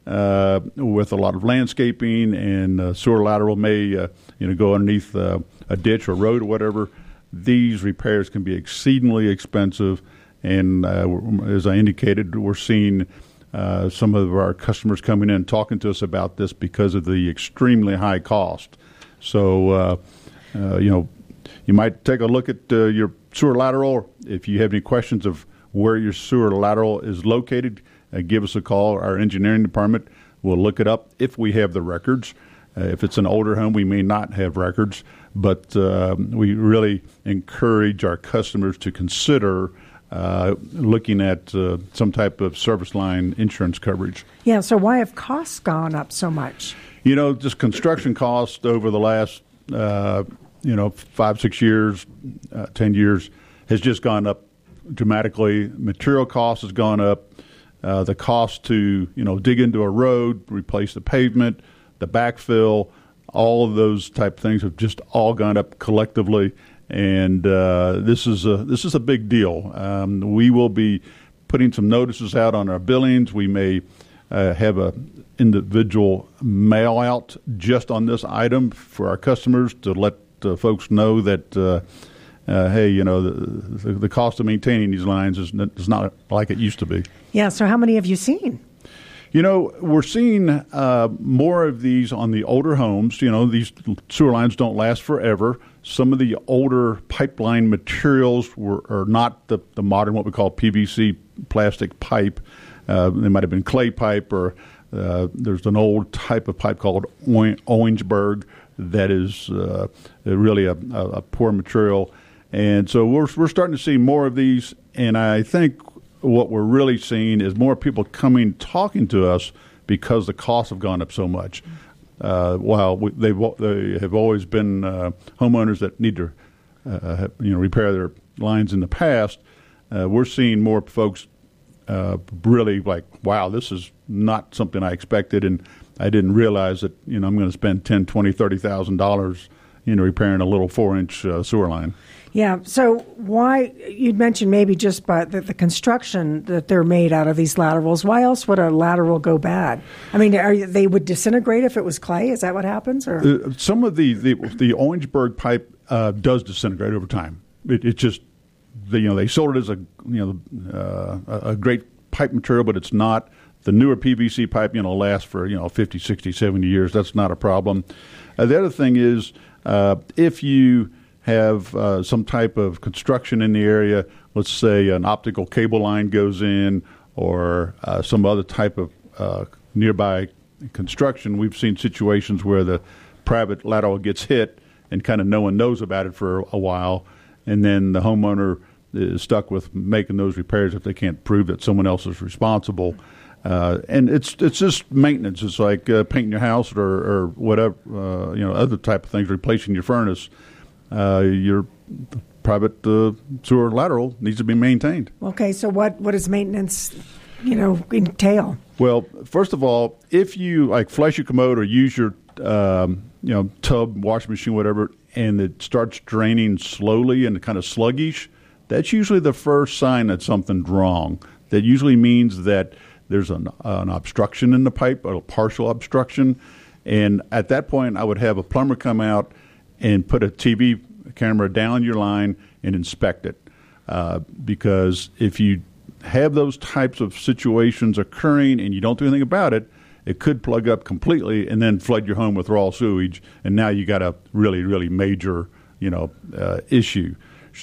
S9: uh, with a lot of landscaping and uh, sewer lateral may uh, you know go underneath uh, a ditch or road or whatever, these repairs can be exceedingly expensive. And uh, as I indicated, we're seeing uh, some of our customers coming in talking to us about this because of the extremely high cost. So, uh, uh, you know, you might take a look at uh, your sewer lateral. If you have any questions of where your sewer lateral is located, uh, give us a call. Our engineering department will look it up if we have the records. Uh, if it's an older home, we may not have records, but uh, we really encourage our customers to consider uh, looking at uh, some type of service line insurance coverage.
S2: Yeah, so why have costs gone up so much?
S9: You know, just construction costs over the last, uh, you know, five, six years, uh, ten years has just gone up dramatically. Material costs has gone up. Uh, the cost to, you know, dig into a road, replace the pavement, the backfill, all of those type of things have just all gone up collectively. And uh, this is a this is a big deal. Um, we will be putting some notices out on our billings. We may uh, have a individual mail out just on this item for our customers to let uh, folks know that, uh, uh, hey, you know, the, the, the cost of maintaining these lines is, is not like it used to be.
S2: Yeah, so how many have you seen?
S9: You know, we're seeing uh, more of these on the older homes. You know, these sewer lines don't last forever. Some of the older pipeline materials were are not the, the modern, what we call P V C plastic pipe. Uh, they might have been clay pipe, or uh, there's an old type of pipe called Orangeburg that is uh, really a, a, a poor material. And so we're we're starting to see more of these, and I think what we're really seeing is more people coming, talking to us because the costs have gone up so much. Uh, while we, they've they have always been uh, homeowners that need to, uh, you know, repair their lines in the past, uh, we're seeing more folks uh, really like, wow, this is not something I expected, and I didn't realize that, you know, I'm going to spend ten, twenty, thirty thousand dollars, you know, repairing a little four-inch uh, sewer line.
S2: Yeah, so why, you'd mentioned maybe just by the, the construction that they're made out of these laterals. Why else would a lateral go bad? I mean, are they would disintegrate if it was clay? Is that what happens? Or
S9: uh, some of the, the, the Orangeburg pipe uh, does disintegrate over time. It, it just, the, you know, they sold it as a, you know, uh, a great pipe material, but it's not. The newer P V C pipe, you know, lasts for, you know, fifty, sixty, seventy years. That's not a problem. Uh, the other thing is, uh, if you have uh, some type of construction in the area, let's say an optical cable line goes in, or uh, some other type of uh, nearby construction, we've seen situations where the private lateral gets hit and kind of no one knows about it for a while, and then the homeowner is stuck with making those repairs if they can't prove that someone else is responsible. Uh, and it's it's just maintenance. It's like uh, painting your house or, or whatever, uh, you know, other type of things, replacing your furnace. Uh, your private uh, sewer lateral needs to be maintained.
S2: Okay, so what, what does maintenance, you know, entail?
S9: Well, first of all, if you like flush your commode or use your um, you know tub, washing machine, whatever, and it starts draining slowly and kind of sluggish, that's usually the first sign that something's wrong. That usually means that there's an, uh, an obstruction in the pipe, a partial obstruction, and at that point, I would have a plumber come out and put a T V camera down your line and inspect it. Uh, because if you have those types of situations occurring and you don't do anything about it, it could plug up completely and then flood your home with raw sewage, and now you got a really, really major, you know, uh, issue.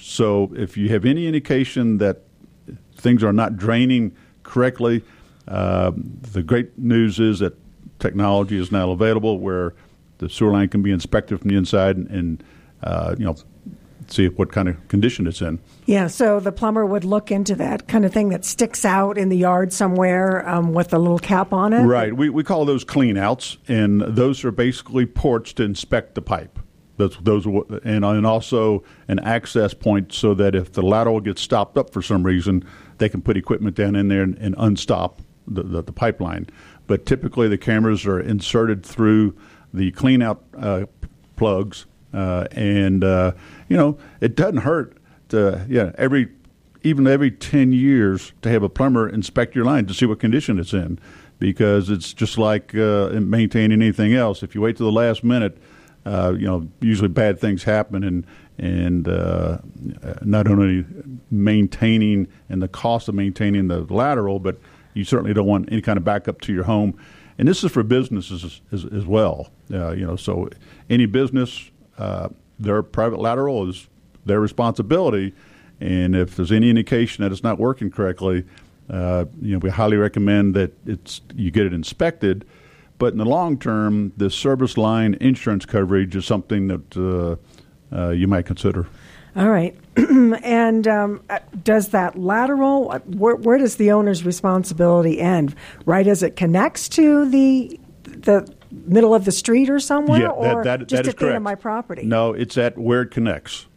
S9: So if you have any indication that things are not draining correctly, uh, the great news is that technology is now available where the sewer line can be inspected from the inside and, and uh, you know, see what kind of condition it's in.
S2: Yeah, so the plumber would look into that kind of thing that sticks out in the yard somewhere um, with a little cap on it?
S9: Right. We we call those clean outs, and those are basically ports to inspect the pipe. Those, those and, and also an access point so that if the lateral gets stopped up for some reason, they can put equipment down in there and, and unstop the, the, the pipeline. But typically the cameras are inserted through the clean out uh, plugs, uh, and uh, you know, it doesn't hurt uh, yeah, every even every ten years to have a plumber inspect your line to see what condition it's in, because it's just like uh, maintaining anything else. If you wait to the last minute, uh, you know, usually bad things happen, and and uh, not only maintaining and the cost of maintaining the lateral, but you certainly don't want any kind of backup to your home. And this is for businesses as, as, as well. Uh, you know, so any business, uh, their private lateral is their responsibility. And if there's any indication that it's not working correctly, uh, you know, we highly recommend that it's you get it inspected. But in the long term, the service line insurance coverage is something that uh, uh, you might consider.
S2: All right. And um, does that lateral, where, where does the owner's responsibility end? Right as it connects to the the middle of the street or somewhere?
S9: Yeah,
S2: or
S9: that, that,
S2: just
S9: that is
S2: at the end
S9: correct.
S2: of my property?
S9: No, it's at where it connects.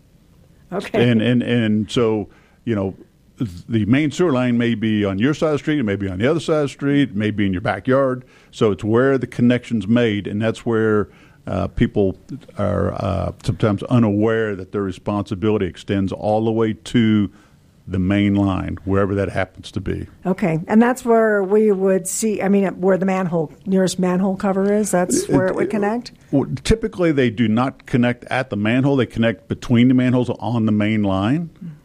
S2: Okay.
S9: And, and, and so, you know, the main sewer line may be on your side of the street, it may be on the other side of the street, it may be in your backyard. So it's where the connection's made, and that's where uh, people are uh, sometimes unaware that their responsibility extends all the way to the main line, wherever that happens to be.
S2: Okay. And that's where we would see, I mean, where the manhole, nearest manhole cover is? That's where it, it would connect?
S9: Well, typically, they do not connect at the manhole. They connect between the manholes on the main line.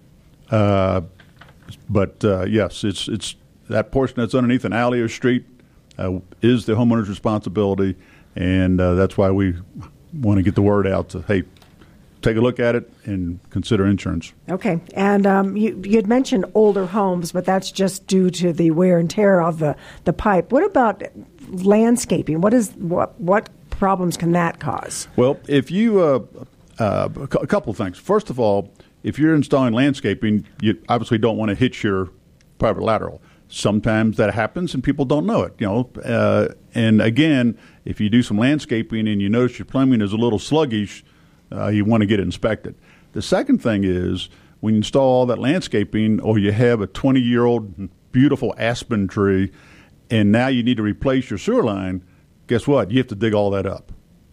S9: Uh, but, uh, yes, it's it's that portion that's underneath an alley or street uh, is the homeowner's responsibility, and uh, that's why we want to get the word out to, hey, take a look at it and consider insurance.
S2: Okay. And um, you you had mentioned older homes, but that's just due to the wear and tear of the, the pipe. What about landscaping? What is what what problems can that cause?
S9: Well, if you uh, uh, a couple of things. First of all, if you're installing landscaping, you obviously don't want to hit your private lateral. Sometimes that happens and people don't know it. You know, uh, and again, if you do some landscaping and you notice your plumbing is a little sluggish, Uh, you want to get it inspected. The second thing is when you install all that landscaping, or you have a twenty-year-old beautiful aspen tree, and now you need to replace your sewer line, guess what? You have to dig all that up.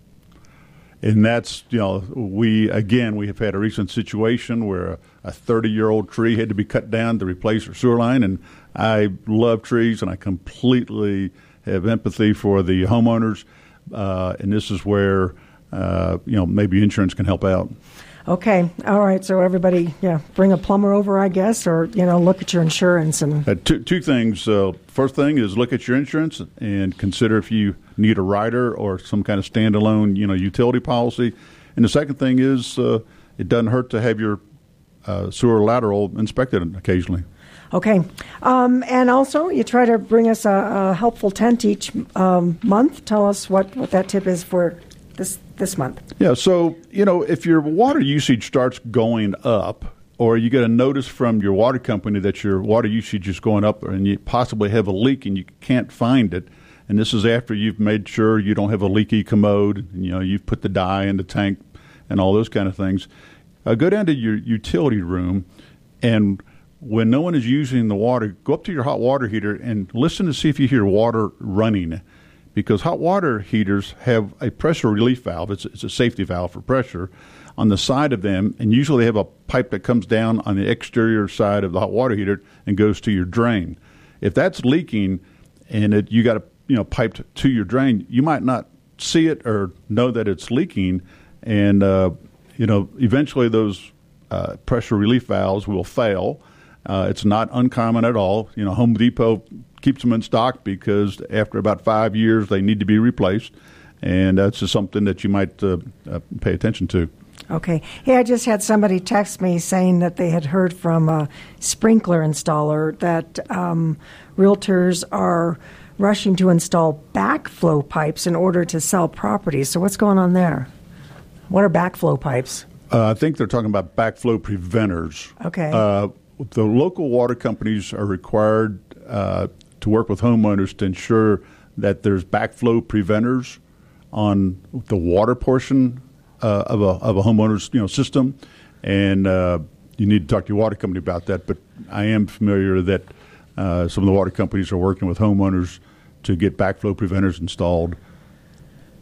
S9: And that's, you know, we, again, we have had a recent situation where a thirty-year-old tree had to be cut down to replace our sewer line, and I love trees, and I completely have empathy for the homeowners, uh, and this is where Uh, you know, maybe insurance can help out.
S2: Okay. All right. So everybody, yeah, bring a plumber over, I guess, or, you know, look at your insurance. And
S9: uh, two, two things. Uh, first thing is look at your insurance and consider if you need a rider or some kind of standalone, you know, utility policy. And the second thing is uh, it doesn't hurt to have your uh, sewer lateral inspected occasionally.
S2: Okay. Um, and also, you try to bring us a, a helpful tent each um, month. Tell us what, what that tip is for this this month.
S9: Yeah, so, you know, if your water usage starts going up, or you get a notice from your water company that your water usage is going up and you possibly have a leak and you can't find it, and this is after you've made sure you don't have a leaky commode, and, you know, you've put the dye in the tank and all those kind of things, uh, go down to your utility room, and when no one is using the water, go up to your hot water heater and listen to see if you hear water running. Because hot water heaters have a pressure relief valve. It's, it's a safety valve for pressure on the side of them, and usually they have a pipe that comes down on the exterior side of the hot water heater and goes to your drain. If that's leaking and it, you got it, you know, piped to your drain, you might not see it or know that it's leaking, and uh, you know, eventually those uh, pressure relief valves will fail. Uh, it's not uncommon at all. You know, Home Depot keeps them in stock because after about five years they need to be replaced, and that's just something that you might uh, uh, pay attention to.
S2: Okay. Hey, I just had somebody text me saying that they had heard from a sprinkler installer that um, realtors are rushing to install backflow pipes in order to sell properties. So what's going on there? What are backflow pipes?
S9: Uh, I think they're talking about backflow preventers.
S2: Okay.
S9: Uh, the local water companies are required uh, to work with homeowners to ensure that there's backflow preventers on the water portion uh, of a of a homeowner's you know system, and uh, you need to talk to your water company about that. But I am familiar that uh, some of the water companies are working with homeowners to get backflow preventers installed.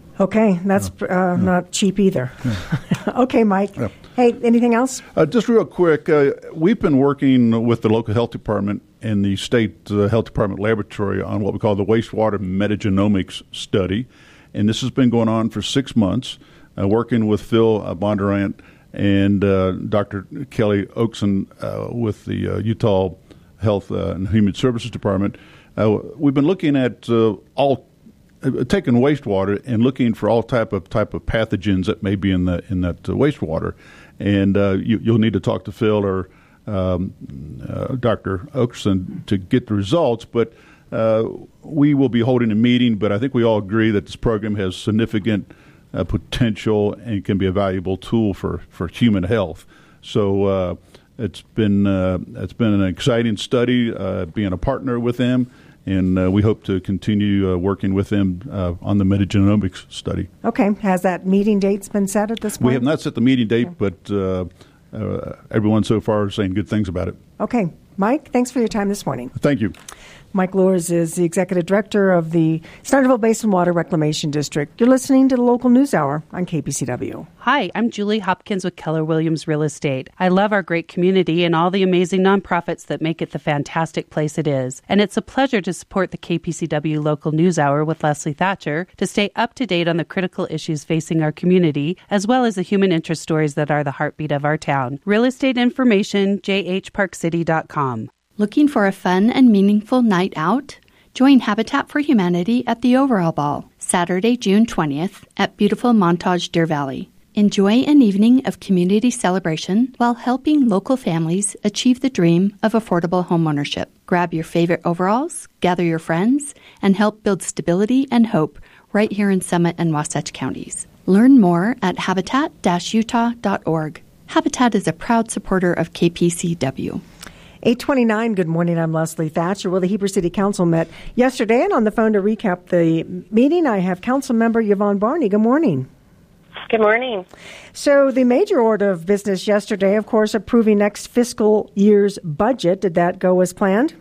S2: Okay, that's uh, yeah. not cheap either. Yeah. Okay, Mike. Yeah. Hey, anything else?
S9: Uh, just real quick, uh, we've been working with the local health department and the state uh, health department laboratory on what we call the wastewater metagenomics study, and this has been going on for six months, uh, working with Phil uh, Bondurant and uh, Doctor Kelly Oakson uh, with the uh, Utah Health uh, and Human Services Department. Uh, we've been looking at uh, all uh, taking wastewater and looking for all type of type of pathogens that may be in the in that uh, wastewater, and uh, you, you'll need to talk to Phil or um, uh, Doctor Oakson to get the results. But uh, we will be holding a meeting. But I think we all agree that this program has significant uh, potential and can be a valuable tool for, for human health. So uh, it's been uh, it's been an exciting study, uh, being a partner with them. And uh, we hope to continue uh, working with them uh, on the metagenomics study.
S2: Okay. Has that meeting dates been set at this point?
S9: We have not set the meeting date, okay. but uh, uh, everyone so far is saying good things about it.
S2: Okay. Mike, thanks for your time this morning.
S9: Thank you.
S2: Mike Luers is the Executive Director of the Snyderville Basin Water Reclamation District. You're listening to the Local News Hour on K P C W.
S10: Hi, I'm Julie Hopkins with Keller Williams Real Estate. I love our great community and all the amazing nonprofits that make it the fantastic place it is. And it's a pleasure to support the K P C W Local News Hour with Leslie Thatcher to stay up to date on the critical issues facing our community, as well as the human interest stories that are the heartbeat of our town. Real estate information, j h park city dot com.
S11: Looking for a fun and meaningful night out? Join Habitat for Humanity at the Overall Ball, Saturday, June twentieth at beautiful Montage Deer Valley. Enjoy an evening of community celebration while helping local families achieve the dream of affordable homeownership. Grab your favorite overalls, gather your friends, and help build stability and hope right here in Summit and Wasatch counties. Learn more at habitat dash utah dot org. Habitat is a proud supporter of K P C W.
S2: eight twenty-nine, good morning. I'm Leslie Thatcher. Well, the Heber City Council met yesterday, and on the phone to recap the meeting, I have Council Member Yvonne Barney. Good morning.
S12: Good morning.
S2: So the major order of business yesterday, of course, approving next fiscal year's budget. Did that go as planned?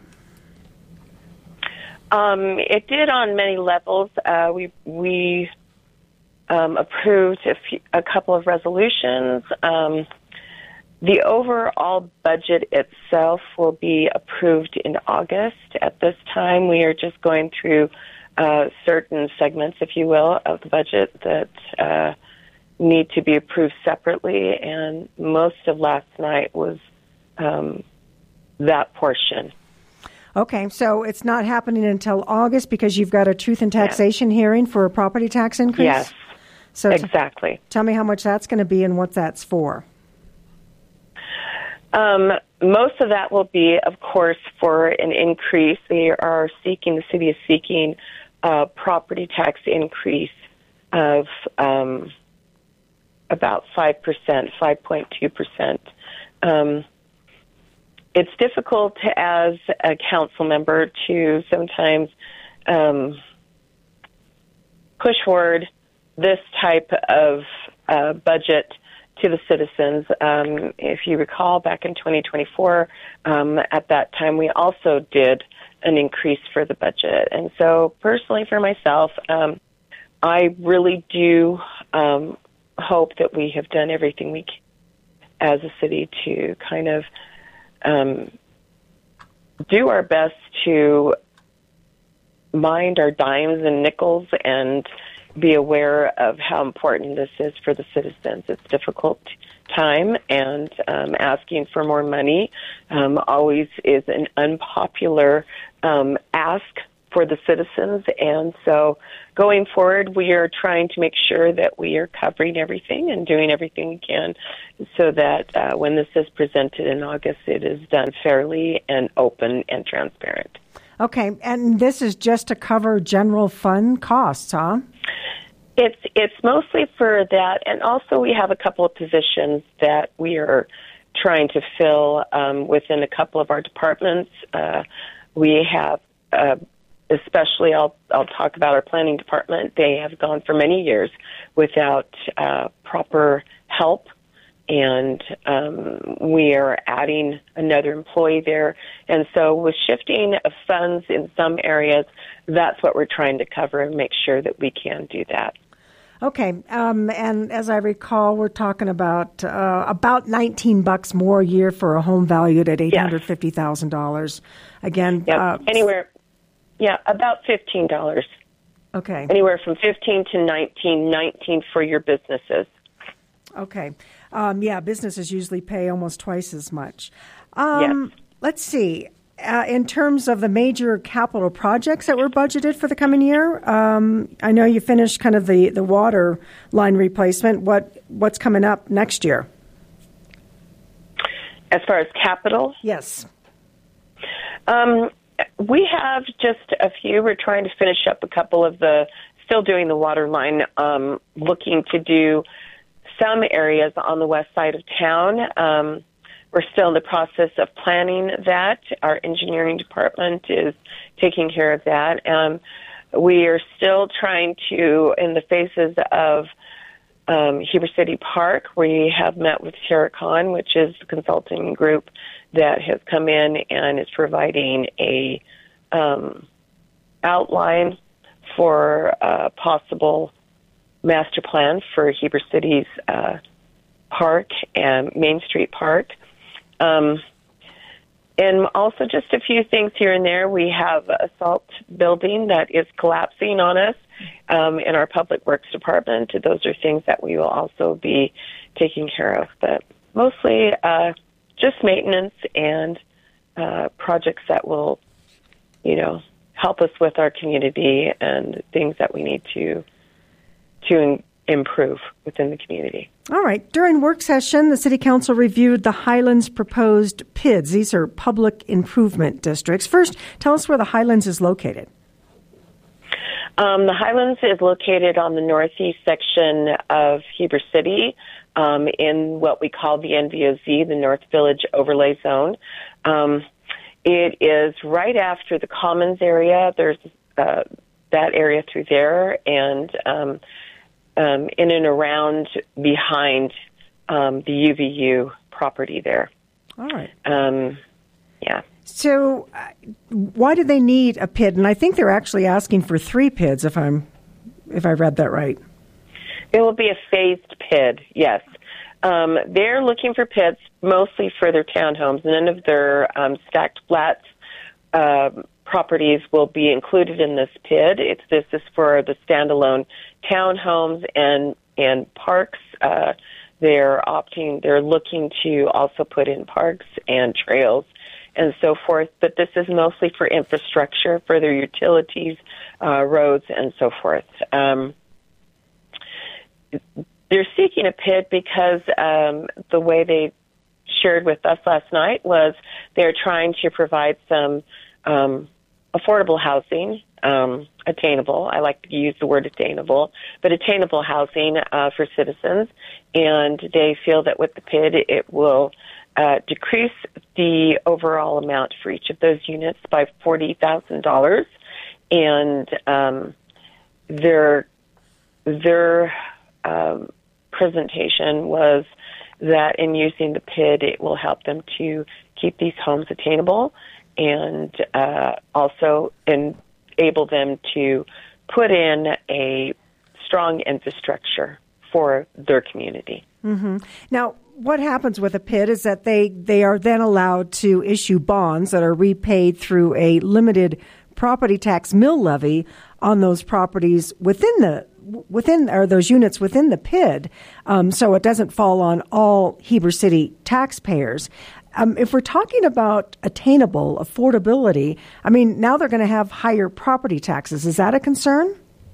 S12: Um, it did on many levels. Uh, we we um, approved a, few, a couple of resolutions. Um, The overall budget itself will be approved in August. At this time, we are just going through uh, certain segments, if you will, of the budget that uh, need to be approved separately, and most of last night was um, that portion.
S2: Okay, so it's not happening until August because you've got a truth and taxation yes. hearing for a property tax increase?
S12: Yes,
S2: so
S12: exactly.
S2: T- tell me how much that's going to be and what that's for.
S12: Um, most of that will be, of course, for an increase. They are seeking, the city is seeking a property tax increase of um, about five percent, five point two percent. Um, it's difficult to, as a council member to sometimes um, push forward this type of uh, budget to the citizens. Um, if you recall, back in twenty twenty-four, um, at that time, we also did an increase for the budget. And so personally for myself, um, I really do um, hope that we have done everything we can as a city to kind of um, do our best to mind our dimes and nickels and be aware of how important this is for the citizens. It's a difficult time, and um, asking for more money um, always is an unpopular um, ask for the citizens. And so going forward, we are trying to make sure that we are covering everything and doing everything we can so that uh, when this is presented in August, it is done fairly and open and transparent.
S2: Okay, and this is just to cover general fund costs, huh?
S12: It's it's mostly for that, and also we have a couple of positions that we are trying to fill um, within a couple of our departments. Uh, we have, uh, especially I'll I'll talk about our planning department. They have gone for many years without uh, proper help, and um, we are adding another employee there. And so with shifting of funds in some areas, that's what we're trying to cover and make sure that we can do that.
S2: Okay, um, and as I recall, we're talking about uh, about nineteen bucks more a year for a home valued at eight hundred fifty thousand dollars. Again,
S12: yep.
S2: uh,
S12: anywhere, yeah, about fifteen dollars.
S2: Okay,
S12: anywhere from fifteen to nineteen, nineteen for your businesses.
S2: Okay, um, yeah, businesses usually pay almost twice as much. Um,
S12: yes.
S2: Let's see. Uh, in terms of the major capital projects that were budgeted for the coming year, um, I know you finished kind of the, the water line replacement. What what's coming up next year?
S12: As far as capital?
S2: Yes.
S12: Um, we have just a few. We're trying to finish up a couple of the, still doing the water line, um, looking to do some areas on the west side of town. Um We're still in the process of planning that. Our engineering department is taking care of that. Um, we are still trying to, in the phases of um, Heber City Park, we have met with Terracon, which is the consulting group that has come in and is providing a um, outline for a possible master plan for Heber City's uh, park and Main Street Park. Um, and also just a few things here and there. We have a salt building that is collapsing on us um, in our Public Works Department. Those are things that we will also be taking care of. But mostly uh, just maintenance and uh, projects that will, you know, help us with our community and things that we need to to improve within the community.
S2: All right. During work session, the City Council reviewed the Highlands proposed P I Ds. These are public improvement districts. First, tell us where the Highlands is located.
S12: Um, the Highlands is located on the northeast section of Heber City um, in what we call the N V O Z, the North Village Overlay Zone. Um, it is right after the Commons area. There's uh, that area through there, and um, Um, in and around behind um, the U V U property there.
S2: All right.
S12: Um, yeah.
S2: So uh, why do they need a P I D? And I think they're actually asking for three P I Ds, if I'm, if I read that right.
S12: It will be a phased P I D, yes. Um, they're looking for P I Ds mostly for their townhomes. None of their um, stacked flats uh, properties will be included in this P I D. It's this is for the standalone townhomes and and parks. Uh, they're opting. They're looking to also put in parks and trails and so forth. But this is mostly for infrastructure, for their utilities, uh, roads, and so forth. Um, they're seeking a P I D because um, the way they shared with us last night was they're trying to provide some um, affordable housing, um, attainable. I like to use the word attainable, but attainable housing uh, for citizens. And they feel that with the P I D, it will uh, decrease the overall amount for each of those units by forty thousand dollars. And um, their their um, presentation was that in using the P I D, it will help them to keep these homes attainable and uh, also enable them to put in a strong infrastructure for their community.
S2: Mm-hmm. Now, what happens with a P I D is that they, they are then allowed to issue bonds that are repaid through a limited property tax mill levy on those properties within the within or those units within the P I D, um, so it doesn't fall on all Heber City taxpayers. Um, if we're talking about attainable affordability, I mean, now they're going to have higher property taxes. Is that a concern?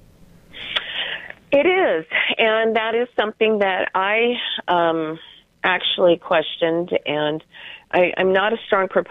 S12: It is, and that is something that I um, actually questioned, and I, I'm not a strong proponent